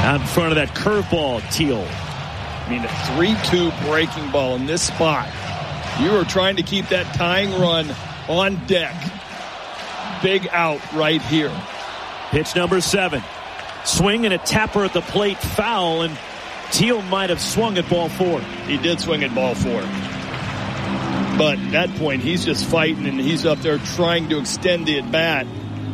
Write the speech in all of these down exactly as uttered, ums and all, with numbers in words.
Out in front of that curveball, Teal. I mean, a three two breaking ball in this spot. You are trying to keep that tying run on deck. Big out right here. Pitch number seven. Swing and a tapper at the plate, foul, and Teal might have swung at ball four. He did swing at ball four. But at that point, he's just fighting, and he's up there trying to extend the at-bat.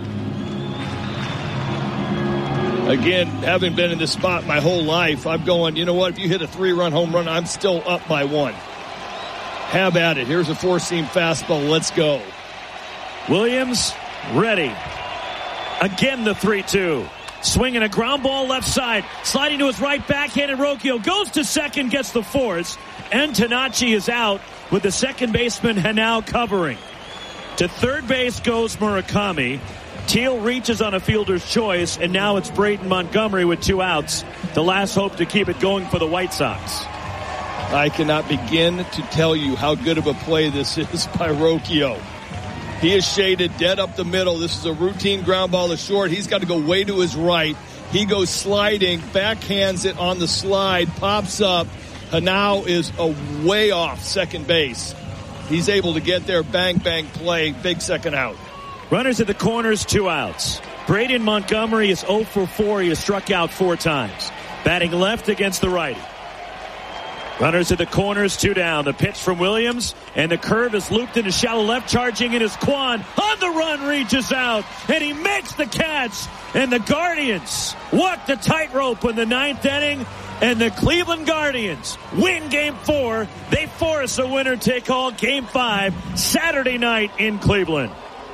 Again, having been in this spot my whole life, I'm going, you know what, if you hit a three-run home run, I'm still up by one. Have at it. Here's a four-seam fastball. Let's go. Williams, ready. Again, the three two. Swinging a ground ball left side. Sliding to his right, backhanded Rocchio. Goes to second, gets the force. And Tanachi is out with the second baseman Hanau covering. To third base goes Murakami. Teal reaches on a fielder's choice, and now it's Braden Montgomery with two outs. The last hope to keep it going for the White Sox. I cannot begin to tell you how good of a play this is by Rocchio. He is shaded dead up the middle. This is a routine ground ball to short. He's got to go way to his right. He goes sliding, backhands it on the slide, pops up. Hanau is a way off second base. He's able to get there, bang, bang play, big second out. Runners at the corners, two outs. Braden Montgomery is oh for four. He has struck out four times. Batting left against the righty. Runners at the corners, two down. The pitch from Williams, and the curve is looped into shallow left. Charging in is Kwan. On the run, reaches out, and he makes the catch. And the Guardians walk the tightrope in the ninth inning, and the Cleveland Guardians win game four. They force a winner-take-all game five Saturday night in Cleveland.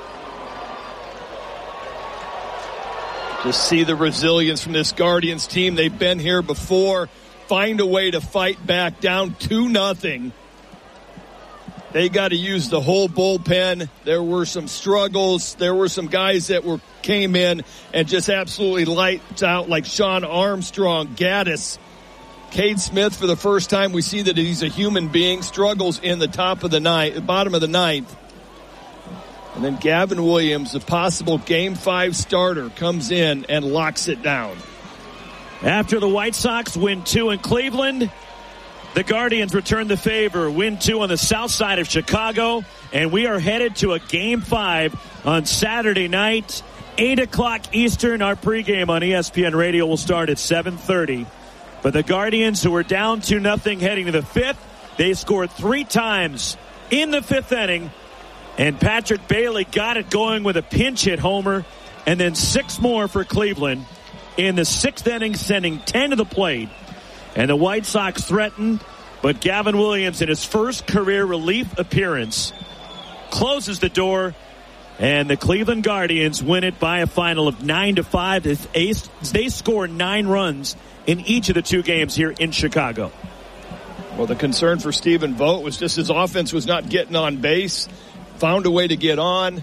Just see the resilience from this Guardians team. They've been here before. Find a way to fight back, down two nothing. They got to use the whole bullpen. There were some struggles. There were some guys that were came in and just absolutely lights out, like Sean Armstrong, Gaddis, Cade Smith. For the first time, we see that he's a human being. Struggles in the top of the ninth, bottom of the ninth. And then Gavin Williams, the possible game five starter, comes in and locks it down. After the White Sox win two in Cleveland, the Guardians return the favor, win two on the south side of Chicago, and we are headed to a game five on Saturday night, eight o'clock Eastern. Our pregame on E S P N Radio will start at seven thirty. But the Guardians, who were down two nothing heading to the fifth, they scored three times in the fifth inning, and Patrick Bailey got it going with a pinch hit homer, and then six more for Cleveland in the sixth inning, sending ten to the plate. And the White Sox threatened, but Gavin Williams, in his first career relief appearance, closes the door, and the Cleveland Guardians win it by a final of nine to five. They score nine runs in each of the two games here in Chicago. Well, the concern for Stephen Vogt was just his offense was not getting on base, found a way to get on,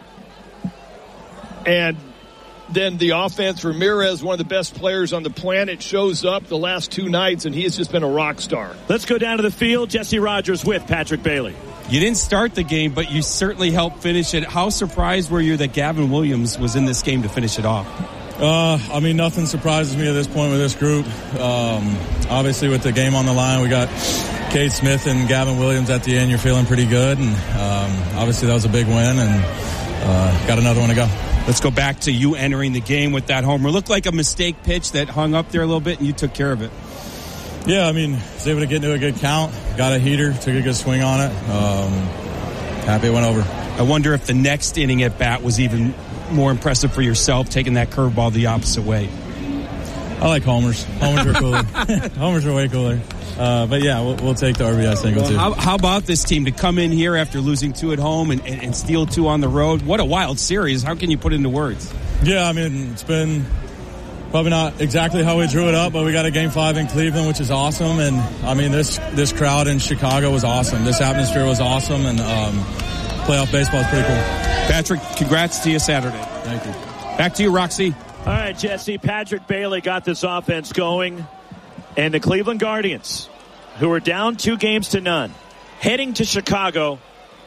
and then the offense, Ramirez, one of the best players on the planet, shows up the last two nights, and he has just been a rock star. Let's go down to the field. Jesse Rogers with Patrick Bailey. You didn't start the game, but you certainly helped finish it. How surprised were you that Gavin Williams was in this game to finish it off? Uh, I mean, nothing surprises me at this point with this group. Um, obviously, with the game on the line, we got Cade Smith and Gavin Williams at the end. You're feeling pretty good, and um, obviously that was a big win, and uh, got another one to go. Let's go back to you entering the game with that homer. Looked like a mistake pitch that hung up there a little bit, and you took care of it. Yeah, I mean, was able to get into a good count, got a heater, took a good swing on it. Um, happy it went over. I wonder if the next inning at bat was even more impressive for yourself, taking that curveball the opposite way. I like homers. Homers are cooler. Homers are way cooler. Uh, but yeah, we'll, we'll take the R B I single well, too. How, how about this team to come in here after losing two at home and, and, and steal two on the road? What a wild series. How can you put it into words? Yeah, I mean, it's been probably not exactly how we drew it up, but we got a game five in Cleveland, which is awesome. And I mean, this, this crowd in Chicago was awesome. This atmosphere was awesome. And, um, playoff baseball is pretty cool. Patrick, congrats to you Saturday. Thank you. Back to you, Roxy. All right, Jesse. Patrick Bailey got this offense going. And the Cleveland Guardians, who are down two games to none, heading to Chicago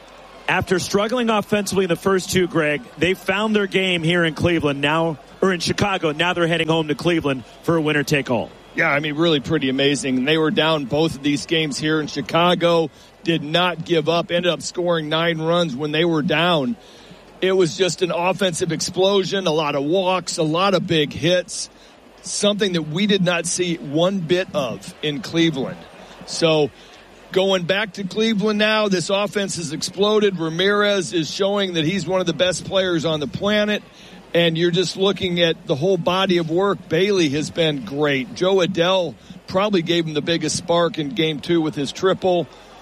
After struggling offensively in the first two, Greg, they found their game here in Cleveland now, or in Chicago. Now they're heading home to Cleveland for a winner-take-all. Yeah, I mean, really pretty amazing. They were down both of these games here in Chicago, did not give up, ended up scoring nine runs when they were down. It was just an offensive explosion, a lot of walks, a lot of big hits, something that we did not see one bit of in Cleveland. So going back to Cleveland now, this offense has exploded. Ramirez is showing that he's one of the best players on the planet. And you're just looking at the whole body of work. Bailey has been great. Joe Adell probably gave him the biggest spark in game two with his triple.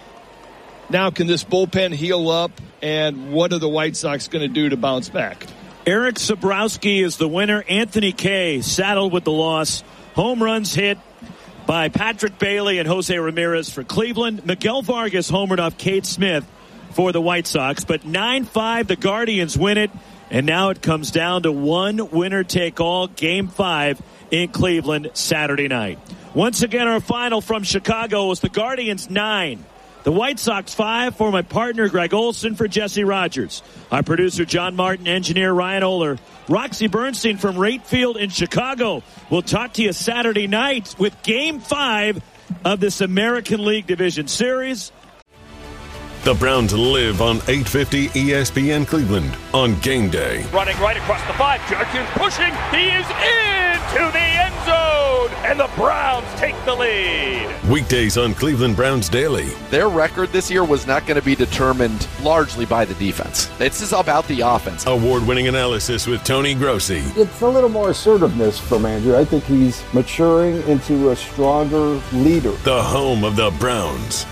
Now can this bullpen heal up? And what are the White Sox going to do to bounce back? Eric Sabrowski is the winner. Anthony Kay saddled with the loss. Home runs hit by Patrick Bailey and Jose Ramirez for Cleveland. Miguel Vargas homered off Cade Smith for the White Sox. But nine five, the Guardians win it. And now it comes down to one winner-take-all, Game five in Cleveland Saturday night. Once again, our final from Chicago was the Guardians nine. The White Sox five. For my partner, Greg Olson, for Jesse Rogers. Our producer, John Martin, engineer Ryan Oler. Roxy Bernstein from Ratefield in Chicago. We'll talk to you Saturday night with Game five of this American League Division Series. The Browns live on eight fifty E S P N Cleveland on game day. Running right across the five. Jarkins pushing. He is into the end zone. And the Browns take the lead. Weekdays on Cleveland Browns Daily. Their record this year was not going to be determined largely by the defense. This is about the offense. Award-winning analysis with Tony Grossi. It's a little more assertiveness from Andrew. I think he's maturing into a stronger leader. The home of the Browns.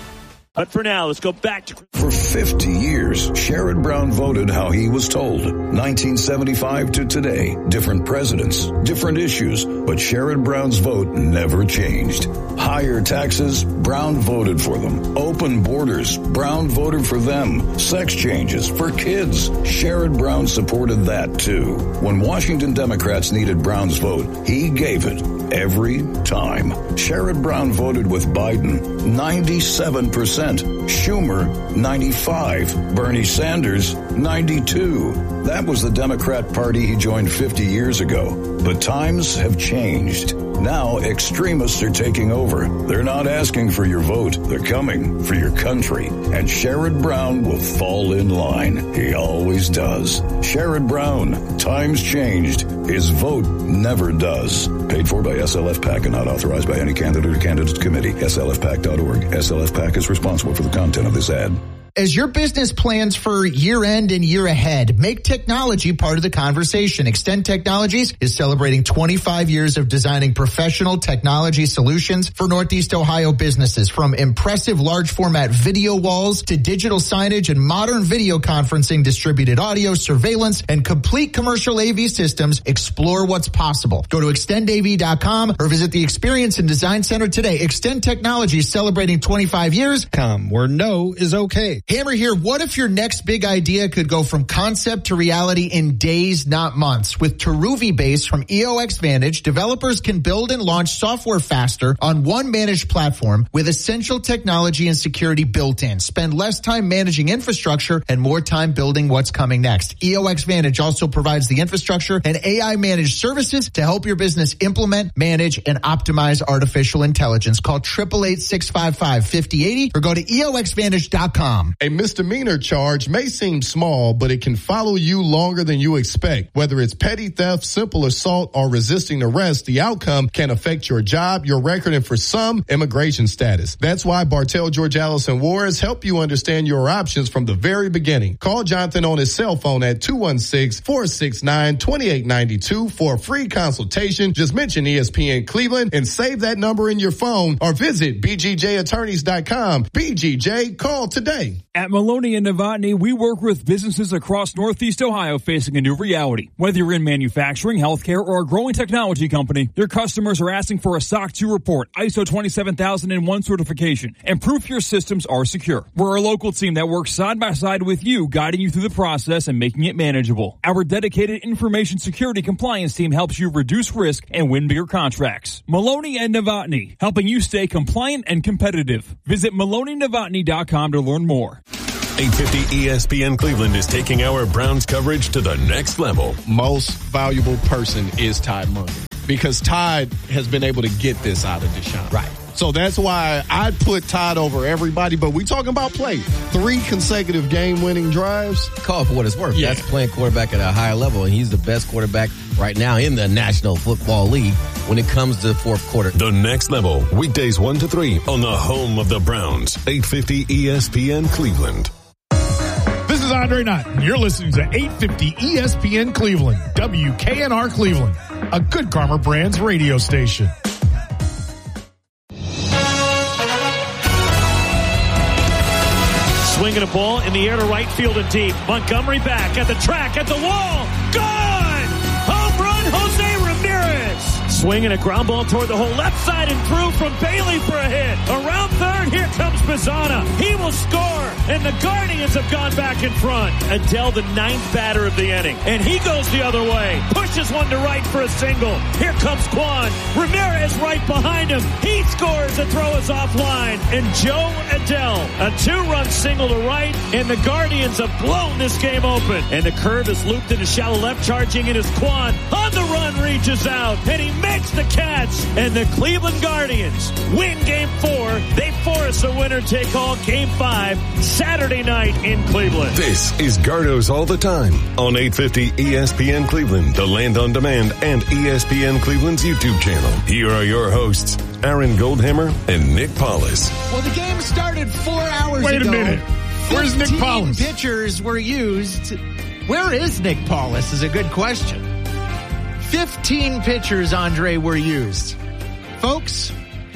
But for now, let's go back to... For fifty years, Sherrod Brown voted how he was told. nineteen seventy-five to today. Different presidents, different issues, but Sherrod Brown's vote never changed. Higher taxes, Brown voted for them. Open borders, Brown voted for them. Sex changes for kids, Sherrod Brown supported that too. When Washington Democrats needed Brown's vote, he gave it every time. Sherrod Brown voted with Biden, ninety-seven percent. Schumer, ninety-five. Bernie Sanders, ninety-two. That was the Democrat Party he joined fifty years ago. But times have changed. Now extremists are taking over. They're not asking for your vote. They're coming for your country. And Sherrod Brown will fall in line. He always does. Sherrod Brown. Times changed. His vote never does. Paid for by S L F PAC and not authorized by any candidate or candidate committee. S L F PAC dot org. S L F PAC is responsible for the content of this ad. As your business plans for year end and year ahead, make technology part of the conversation. Extend Technologies is celebrating twenty-five years of designing professional technology solutions for Northeast Ohio businesses. From impressive large format video walls to digital signage and modern video conferencing, distributed audio, surveillance, and complete commercial A V systems, explore what's possible. Go to extend A V dot com or visit the Experience and Design Center today. Extend Technologies celebrating twenty-five years. Come where no is okay. Hammer here. What if your next big idea could go from concept to reality in days, not months? With Teruvi Base from E O X Vantage, developers can build and launch software faster on one managed platform with essential technology and security built in. Spend less time managing infrastructure and more time building what's coming next. E O X Vantage also provides the infrastructure and A I managed services to help your business implement, manage, and optimize artificial intelligence. Call eight eight eight, six five five, five oh eight oh or go to E O X Vantage dot com. A misdemeanor charge may seem small, but it can follow you longer than you expect. Whether it's petty theft, simple assault, or resisting arrest, the outcome can affect your job, your record, and for some, immigration status. That's why Bartell, George Allison Wars help you understand your options from the very beginning. Call Jonathan on his cell phone at two one six, four six nine, two eight nine two for a free consultation. Just mention E S P N Cleveland and save that number in your phone or visit B G J attorneys dot com. B G J, call today. At Maloney and Novotny, we work with businesses across Northeast Ohio facing a new reality. Whether you're in manufacturing, healthcare, or a growing technology company, your customers are asking for a S O C two report, I S O twenty-seven thousand one certification, and proof your systems are secure. We're a local team that works side by side with you, guiding you through the process and making it manageable. Our dedicated information security compliance team helps you reduce risk and win bigger contracts. Maloney and Novotny, helping you stay compliant and competitive. Visit Maloney Novotny dot com to learn more. eight fifty E S P N Cleveland is taking our Browns coverage to the next level. Most valuable person is Todd Monken because Todd has been able to get this out of Deshaun. Right. So that's why I'd put Todd over everybody, but we talking about play. Three consecutive game-winning drives. Call it for what it's worth. Yeah. That's playing quarterback at a higher level, and he's the best quarterback right now in the National Football League when it comes to the fourth quarter. The next level, weekdays one to three on the home of the Browns, eight fifty E S P N Cleveland. This is Andre Knott, and you're listening to eight fifty E S P N Cleveland, W K N R Cleveland, a Good Karma Brands radio station. Swinging a ball in the air to right field and deep. Montgomery back at the track, at the wall. Gone! Home run, Jose Ramirez. Swinging a ground ball toward the hole left side and through from Bailey for a hit. Around third, here comes Bazzana. He will score, and the Guardians have gone back in front. Adele, the ninth batter of the inning, and he goes the other way. Pushes one to right for a single. Here comes Quan. Ramirez right behind him. He scores. The throw is offline. And Joe Adele, a two-run single to right, and the Guardians have blown this game open. And the curve is looped into shallow left, charging in his Quan. On the run, reaches out, and he makes the catch. And the Cleveland Guardians win game four. They force a winner-take-all game five Saturday night in Cleveland. This is Gardo's All the Time on eight fifty E S P N Cleveland, the Land on Demand, and E S P N Cleveland's YouTube channel. Here are your hosts, Aaron Goldhammer and Nick Paulus. Well, the game started four hours Wait ago. Wait a minute. Where's Nick Paulus? Pitchers were used. Where is Nick Paulus is a good question. fifteen pitchers, Andre, were used. Folks,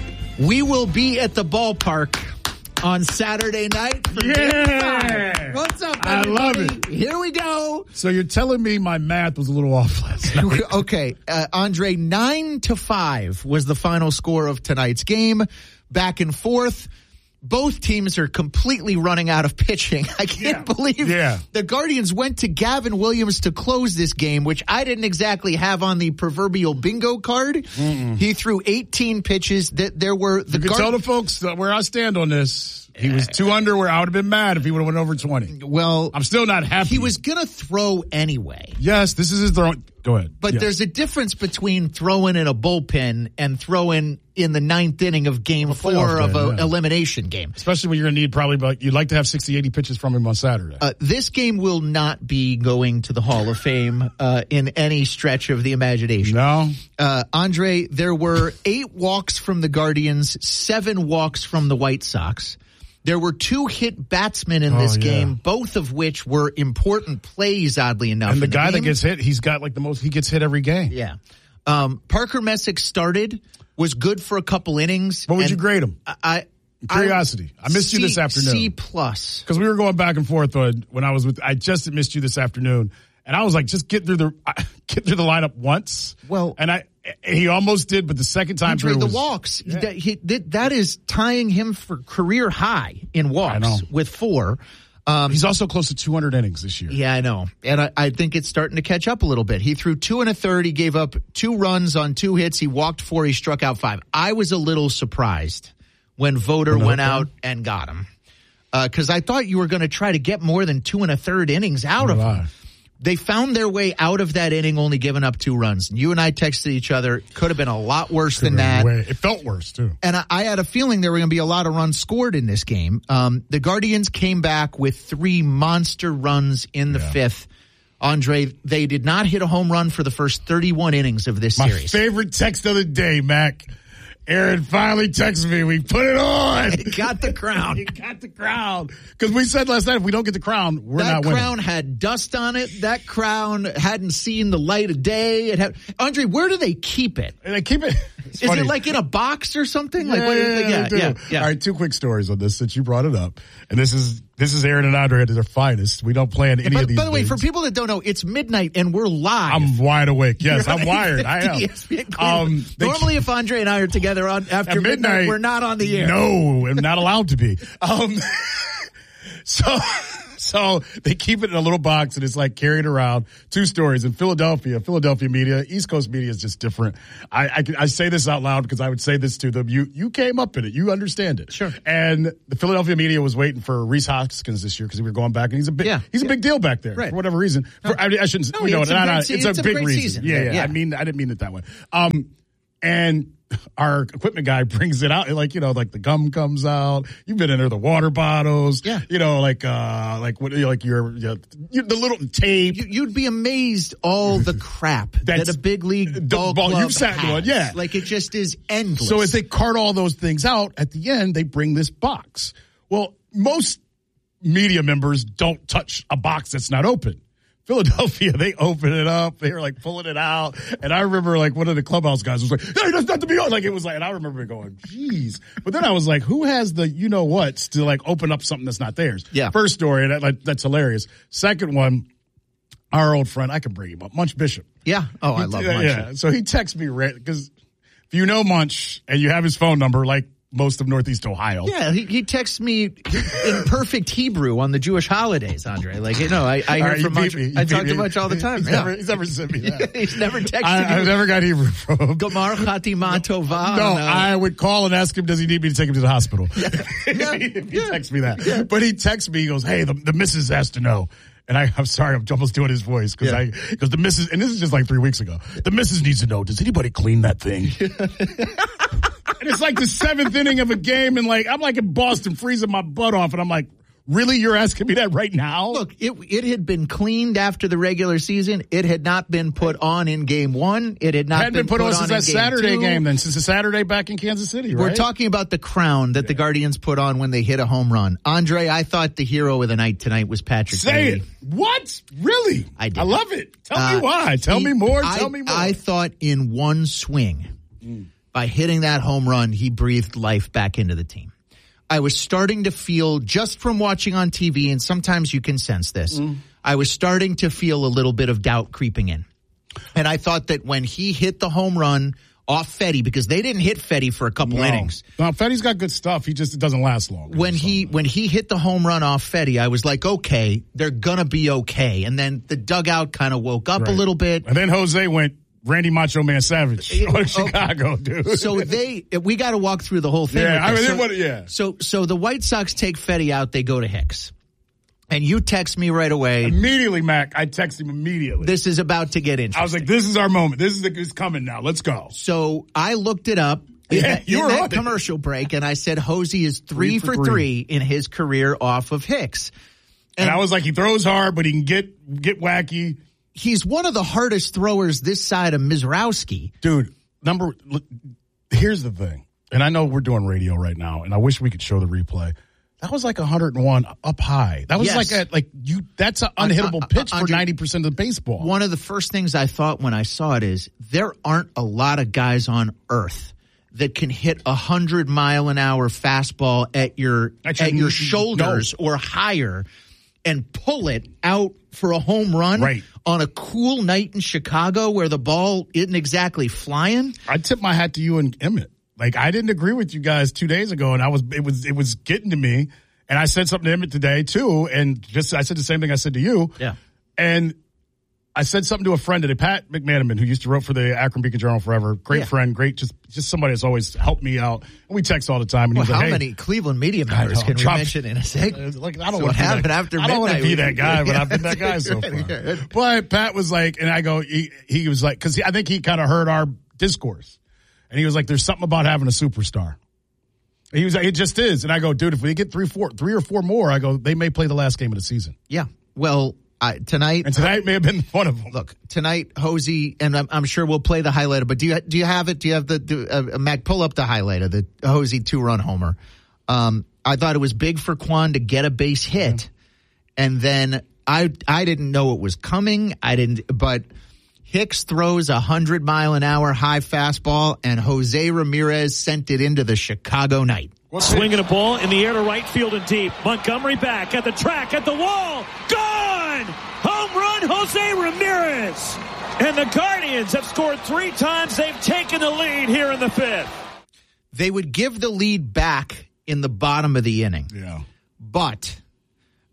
we will be at the ballpark on Saturday night. For yeah. What's up, everybody? I love it. Here we go. So you're telling me my math was a little off last night. Okay, uh, Andre, nine to five was the final score of tonight's game. Back and forth. Both teams are completely running out of pitching. I can't yeah. believe yeah. the Guardians went to Gavin Williams to close this game, which I didn't exactly have on the proverbial bingo card. Mm-mm. He threw eighteen pitches. That there were the you can Guard- tell the folks where I stand on this. He was two under where I would have been mad if he would have went over twenty. Well, I'm still not happy. He was going to throw anyway. Yes, this is his throw. Go ahead. But yes. there's a difference between throwing in a bullpen and throwing in the ninth inning of game four of an yeah. elimination game. Especially when you're going to need probably, like, you'd like to have sixty, eighty pitches from him on Saturday. Uh, this game will not be going to the Hall of Fame uh, in any stretch of the imagination. No. Uh, Andre, there were eight walks from the Guardians, seven walks from the White Sox. There were two hit batsmen in this oh, yeah. game, both of which were important plays, oddly enough. And the guy the that gets hit, he's got like the most, he gets hit every game. Yeah. Um, Parker Messick started, was good for a couple innings. What would you grade him? I, Curiosity. I, I missed C, you this afternoon. C plus. Because we were going back and forth on, when I was with, I just missed you this afternoon. And I was like, just get through the, get through the lineup once. Well. And I, he almost did, but the second time Andre, through the was, walks, yeah. that, he, that, that is tying him for career high in walks with four. Um, He's also close to two hundred innings this year. Yeah, I know. And I, I think it's starting to catch up a little bit. He threw two and a third. He gave up two runs on two hits. He walked four. He struck out five. I was a little surprised when Voter went out and got him. Because uh, I thought you were going to try to get more than two and a third innings out of him. They found their way out of that inning, only giving up two runs. You and I texted each other. Could have been a lot worse Could than that. Way. It felt worse, too. And I, I had a feeling there were going to be a lot of runs scored in this game. Um, the Guardians came back with three monster runs in the yeah. fifth. Andre, they did not hit a home run for the first thirty-one innings of this My series. My favorite text of the day, Mac. Aaron finally texted me. We put it on. It got the crown. It got the crown. Because we said last night, if we don't get the crown, we're that not winning. That crown had dust on it. That crown hadn't seen the light of day. It had, Andre, where do they keep it? They keep it. It's Is funny. it like in a box or something? Yeah, like what, yeah, yeah, yeah, yeah, yeah. All right, two quick stories on this since you brought it up. And this is this is Aaron and Andre at their finest. We don't plan any by, of these By the way, things. for people that don't know, it's midnight and we're live. I'm wide awake. Yes, I'm wired. I am. Um, Normally, if Andre and I are together on after midnight, midnight, we're not on the air. No, I'm not allowed to be. Um, so, So they keep it in a little box and it's like carried around. Two stories in Philadelphia, Philadelphia media, East Coast media is just different. I, I, I say this out loud because I would say this to them. You, you came up in it. You understand it. Sure. And the Philadelphia media was waiting for Reese Hoskins this year because we were going back and he's a big, yeah, he's a big deal back there right. for whatever reason. No. For, I, I shouldn't, no, you know, it's, no, a, no, great, it's, it's, a, it's a big great reason. season. Yeah, yeah, yeah. I mean, I didn't mean it that way. Um, and our equipment guy brings it out, like, you know, like the gum comes out. You've been in there, the water bottles. Yeah. You know, like, uh, like what, like your, your the little tape. You'd be amazed all the crap that a big league ball ball, club you've sat in one, has. yeah. Like, it just is endless. So as they cart all those things out, at the end, they bring this box. Well, most media members don't touch a box that's not open. Philadelphia, they open it up. They were like pulling it out. And I remember like one of the clubhouse guys was like, hey, that's not to be on. Like it was like, and I remember going, geez. But then I was like, who has the you know what's to like open up something that's not theirs? Yeah. First story, that, like, that's hilarious. Second one, our old friend, I can bring him up, Munch Bishop. Yeah. Oh, I he, love uh, Munch. Yeah. So he texts me, because if you know Munch and you have his phone number, like most of Northeast Ohio. Yeah, he, he texts me in perfect Hebrew on the Jewish holidays, Andre. Like, you know, I, I hear right, from Munch. me, I talk me. to Munch all the time. He's, yeah. never, he's never sent me that. He's never texted I, you. I've never got Hebrew from him. Gomar Chatima Tova. No, no, I would call and ask him, does he need me to take him to the hospital? Yeah. Yeah. he yeah. texts me that. Yeah. But he texts me, he goes, hey, the, the missus has to know. And I, I'm sorry, I'm almost doing his voice because Yeah. I, because the missus, and this is just like three weeks ago. The missus needs to know, does anybody clean that thing? And it's like the seventh inning of a game, and like I'm like in Boston freezing my butt off, and I'm like, really, you're asking me that right now? Look, it it had been cleaned after the regular season. It had not been put on in game one. It had not hadn't been, been put, on on since in that game Saturday two. game. Then since the Saturday back in Kansas City, right? We're talking about the crown that yeah. the Guardians put on when they hit a home run. Andre, I thought the hero of the night tonight was Patrick Say Bailey. it. What? Really? I did. I love it. Tell uh, me why. Tell he, me more. I, Tell me more. I thought in one swing, mm. by hitting that home run, he breathed life back into the team. I was starting to feel, just from watching on T V, and sometimes you can sense this, mm. I was starting to feel a little bit of doubt creeping in. And I thought that when he hit the home run off Fetty, because they didn't hit Fetty for a couple no. innings. No, Fetty's got good stuff. He just it doesn't last long. When he when he hit the home run off Fetty, I was like, okay, they're going to be okay. And then the dugout kind of woke up right. a little bit. And then Jose went Randy Macho Man Savage on Chicago, dude. So they, we got to walk through the whole thing. Yeah, I mean, so, what, yeah. So, so the White Sox take Fetty out. They go to Hicks, and you text me right away. Immediately, Mac. I text him immediately. This is about to get interesting. I was like, "This is our moment. This is the, it's coming now. Let's go." So I looked it up. Yeah, in that, you in were that on commercial it. break, and I said Hosey is three, three for for three. three in his career off of Hicks. And, and I was like, he throws hard, but he can get get wacky. He's one of the hardest throwers this side of Mizrowski. Dude, number, look, here's the thing. And I know we're doing radio right now, and I wish we could show the replay. That was like one hundred one up high. That was yes. like a, like you, that's an unhittable uh, uh, pitch uh, for ninety percent of the baseball. One of the first things I thought when I saw it is there aren't a lot of guys on earth that can hit a hundred mile an hour fastball at your, Actually, at your shoulders no. or higher and pull it out for a home run right. on a cool night in Chicago where the ball isn't exactly flying. I tip my hat to you and Emmett. Like, I didn't agree with you guys two days ago, and I was it was it was getting to me. And I said something to Emmett today too, and just I said the same thing I said to you. Yeah. And I said something to a friend today, Pat McManaman, who used to write for the Akron Beacon Journal forever. Great yeah. friend, great, just just somebody that's always helped me out. And we text all the time. And well, he's how like, hey, many Cleveland media members can we drop, mention in a second? Like, I don't so want to be that, after I don't want to be that guy, but yeah. I've been that guy so far. But Pat was like, and I go, he, he was like, because I think he kind of heard our discourse. And he was like, there's something about having a superstar. And he was like, it just is. And I go, dude, if we get three, four, three or four more, I go, they may play the last game of the season. Yeah. Well, I, tonight, and tonight uh, may have been one of them. Look, tonight, Hosey, and I'm, I'm sure we'll play the highlighter. But do you do you have it? Do you have the do, uh, Mac? Pull up the highlighter, the Hosey two run homer. Um, I thought it was big for Quan to get a base hit, yeah. and then I I didn't know it was coming. I didn't, but Hicks throws a hundred mile an hour high fastball, and Jose Ramirez sent it into the Chicago night. Swinging a ball in the air to right field and deep. Montgomery back at the track, at the wall. Gone! Home run, Jose Ramirez. And the Guardians have scored three times. They've taken the lead here in the fifth. They would give the lead back in the bottom of the inning. Yeah. But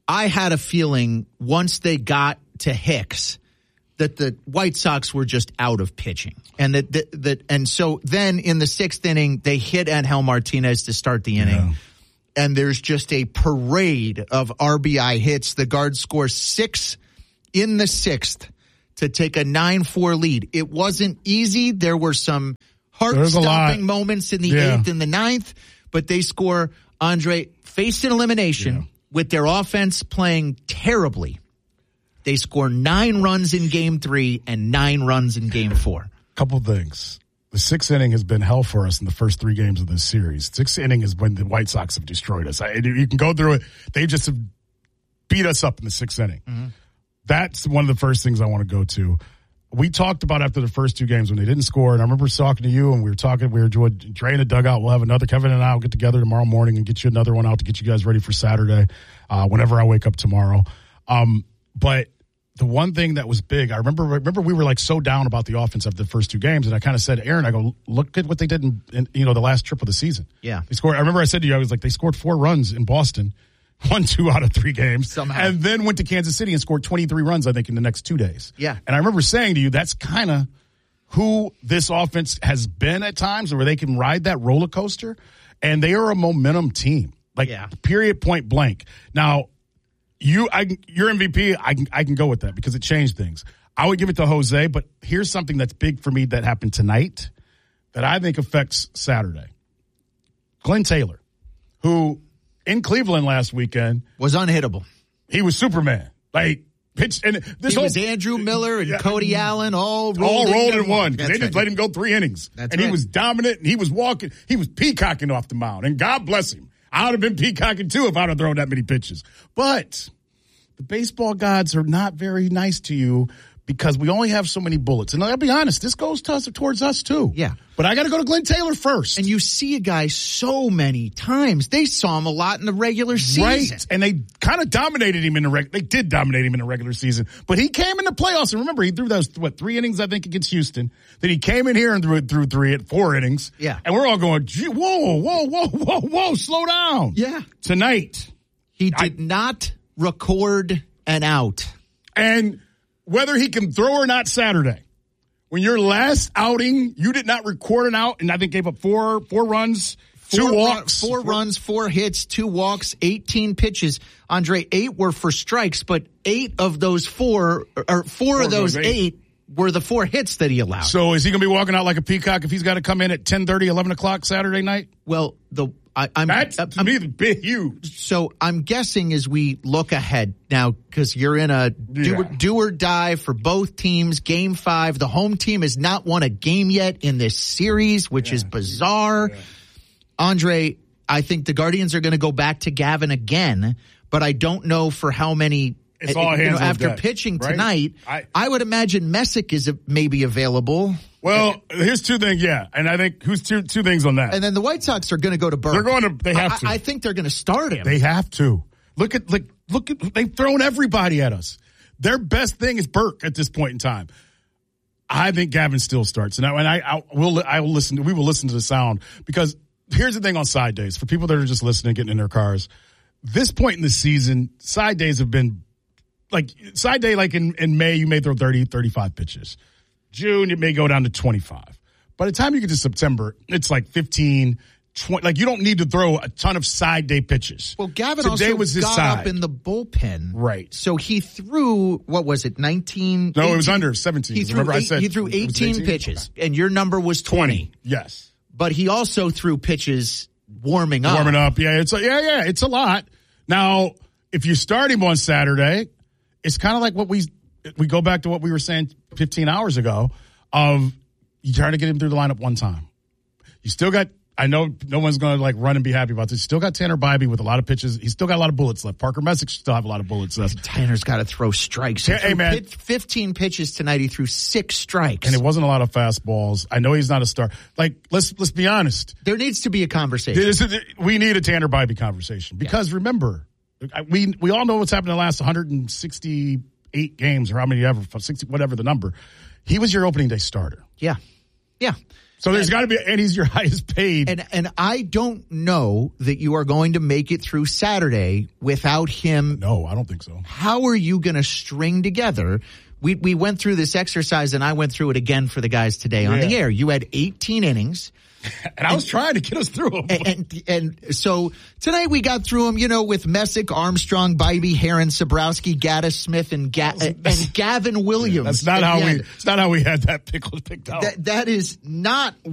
I had a feeling once they got to Hicks that the White Sox were just out of pitching. And that, that, that and so then in the sixth inning, they hit Angel Martinez to start the inning. Yeah. And there's just a parade of R B I hits. The Guards score six in the sixth to take a nine four lead. It wasn't easy. There were some heart-stopping moments in the yeah. eighth and the ninth, but they score, Andre, faced an elimination yeah. with their offense playing terribly. They score nine runs in game three and nine runs in game four. Couple things. The sixth inning has been hell for us in the first three games of this series. Sixth inning is when the White Sox have destroyed us. I, you can go through it. They just have beat us up in the sixth inning. Mm-hmm. That's one of the first things I want to go to. We talked about after the first two games when they didn't score, and I remember talking to you, and we were talking, we were doing, Dre in the dugout. We'll have another, Kevin and I will get together tomorrow morning and get you another one out to get you guys ready for Saturday, uh, whenever I wake up tomorrow. Um, but the one thing that was big, I remember, remember we were like so down about the offense after the first two games, and I kind of said, Aaron, I go, look at what they did in, in, you know, the last trip of the season. Yeah. They scored, I remember I said to you, I was like, they scored four runs in Boston. Won two out of three games. Somehow. And then went to Kansas City and scored twenty-three runs, I think, in the next two days. Yeah. And I remember saying to you, that's kind of who this offense has been at times, where they can ride that roller coaster. And they are a momentum team. Like, yeah. period, point blank. Now, you, I, your M V P, I can, I can go with that because it changed things. I would give it to Jose, but here's something that's big for me that happened tonight that I think affects Saturday. Glenn Taylor, who in Cleveland last weekend was unhittable. He was Superman. Like, pitch, and this he whole, was Andrew Miller and yeah, Cody Allen all rolled, all rolled in one. one. They just right. let him go three innings. That's and right. he was dominant, and he was walking. He was peacocking off the mound. And God bless him. I would have been peacocking, too, if I'd have thrown that many pitches. But the baseball gods are not very nice to you because we only have so many bullets. And I'll be honest, this goes to us, towards us, too. Yeah. But I got to go to Glenn Taylor first. And you see a guy so many times. They saw him a lot in the regular season. Right. And they kind of dominated him in the regular. They did dominate him in the regular season. But he came in the playoffs. And remember, he threw those, what, three innings, I think, against Houston. Then he came in here and threw, threw three at four innings. Yeah. And we're all going, gee, whoa, whoa, whoa, whoa, whoa, slow down. Yeah. Tonight. He did I, not record an out. And whether he can throw or not Saturday, when your last outing, you did not record an out, and I think gave up four four runs, four two walks. Run, four, four runs, four hits, two walks, eighteen pitches. Andre, eight were for strikes, but eight of those four, or four, four of those eight. eight were the four hits that he allowed. So is he going to be walking out like a peacock if he's got to come in at ten thirty, eleven o'clock Saturday night? Well, the I, I'm that's to I'm, me the big huge. So I'm guessing as we look ahead now, because you're in a do, yeah. or, do or die for both teams. Game five, the home team has not won a game yet in this series, which yeah. is bizarre. Yeah. Andre, I think the Guardians are going to go back to Gavin again, but I don't know for how many. It's all hands you know, on after deck, pitching right? tonight. I, I would imagine Messick is maybe available. Well, here's two things, yeah, and I think who's two two things on that. And then the White Sox are going to go to Burke. They're going to. They have to. I, I think they're going to start him. They have to. Look at like look at they've thrown everybody at us. Their best thing is Burke at this point in time. I think Gavin still starts, and I, and I, I will I will listen. To, we will listen to the sound because here's the thing on side days for people that are just listening, getting in their cars. This point in the season, side days have been. Like, side day, like in, in May, you may throw thirty, thirty-five pitches. June, it may go down to twenty-five. By the time you get to September, it's like fifteen, twenty. Like, you don't need to throw a ton of side day pitches. Well, Gavin Today also was his got side. up in the bullpen. Right. So he threw, what was it, nineteen? No, eighteen? it was under seventeen. He threw, Remember eight, I said he threw eighteen, eighteen? pitches, okay. And your number was twenty. twenty, yes. But he also threw pitches warming up. Warming up, yeah. It's a, yeah, yeah, it's a lot. Now, if you start him on Saturday, it's kind of like what we we go back to what we were saying fifteen hours ago of you try to get him through the lineup one time. You still got, I know no one's going to like run and be happy about this. You still got Tanner Bybee with a lot of pitches. He's still got a lot of bullets left. Parker Messick still have a lot of bullets left. Tanner's got to throw strikes. He hey, hey man. fifteen pitches tonight. He threw six strikes. And it wasn't a lot of fastballs. I know he's not a star. Like, let's let's be honest. There needs to be a conversation. We need a Tanner Bybee conversation because yeah. remember, We we all know what's happened in the last one hundred sixty-eight games or how many ever, sixty, whatever the number. He was your opening day starter. Yeah. Yeah. So there's got to be, and he's your highest paid. And and I don't know that you are going to make it through Saturday without him. No, I don't think so. How are you going to string together? We we went through this exercise, and I went through it again for the guys today on Yeah. the air. You had eighteen innings. And I was trying to get us through them. And, and, and so tonight we got through them, you know, with Messick, Armstrong, Bybee, Heron, Sabrowski, Gaddis, Smith, and, Ga- and Gavin Williams. That's not how we. It's not how we had that pickle picked out. That that is not